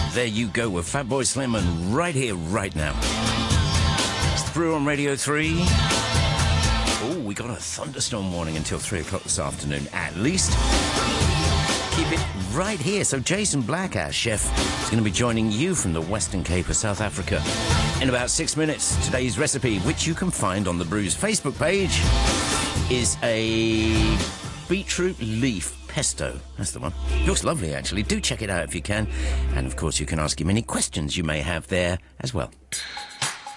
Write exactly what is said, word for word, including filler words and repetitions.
There you go with Fatboy Slim and Right Here, Right Now. It's through on Radio three. Oh, we got a thunderstorm warning until three o'clock this afternoon, at least. Keep it right here. So Jason Black, our chef, is going to be joining you from the Western Cape of South Africa in about six minutes. Today's recipe, which you can find on the Brews Facebook page, is a beetroot leaf pesto. That's the one. Looks lovely, actually. Do check it out if you can. And, of course, you can ask him any questions you may have there as well.